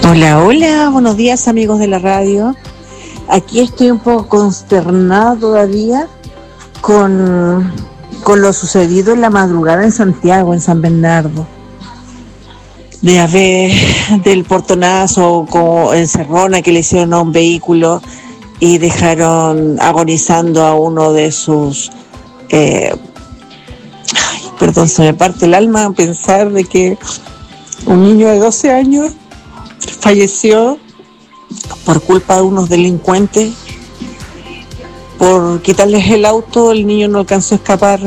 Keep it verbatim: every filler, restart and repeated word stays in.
Hola, hola, buenos días amigos de la radio. Aquí estoy un poco consternada todavía con, con lo sucedido en la madrugada en Santiago, en San Bernardo. De haber del portonazo como en Cerrona que le hicieron a un vehículo y dejaron agonizando a uno de sus... Eh, ay, perdón, se me parte el alma pensar de que un niño de doce años falleció por culpa de unos delincuentes. Por quitarles el auto, el niño no alcanzó a escapar